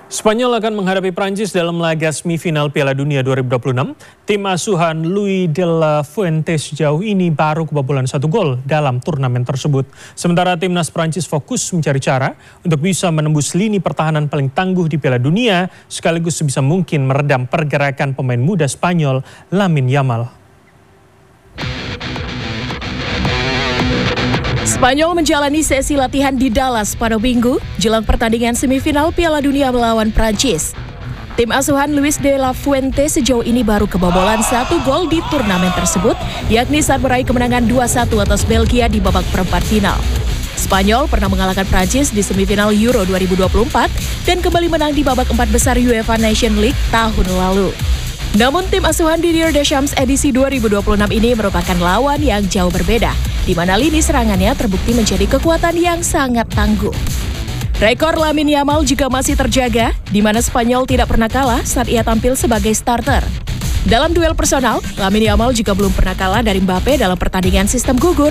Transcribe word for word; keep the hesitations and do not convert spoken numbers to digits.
Spanyol akan menghadapi Prancis dalam laga semifinal Piala Dunia dua ribu dua puluh enam. Tim asuhan Luis de la Fuente sejauh ini baru kebobolan satu gol dalam turnamen tersebut. Sementara timnas Prancis fokus mencari cara untuk bisa menembus lini pertahanan paling tangguh di Piala Dunia, sekaligus sebisa mungkin meredam pergerakan pemain muda Spanyol Lamine Yamal. Spanyol menjalani sesi latihan di Dallas pada Minggu jelang pertandingan semifinal Piala Dunia melawan Prancis. Tim asuhan Luis de la Fuente sejauh ini baru kebobolan satu gol di turnamen tersebut, yakni saat meraih kemenangan dua satu atas Belgia di babak perempat final. Spanyol pernah mengalahkan Prancis di semifinal Euro dua ribu dua puluh empat dan kembali menang di babak empat besar UEFA Nations League tahun lalu. Namun tim asuhan Didier Deschamps edisi dua ribu dua puluh enam ini merupakan lawan yang jauh berbeda, di mana lini serangannya terbukti menjadi kekuatan yang sangat tangguh. Rekor Lamine Yamal juga masih terjaga, di mana Spanyol tidak pernah kalah saat ia tampil sebagai starter. Dalam duel personal, Lamine Yamal juga belum pernah kalah dari Mbappe dalam pertandingan sistem gugur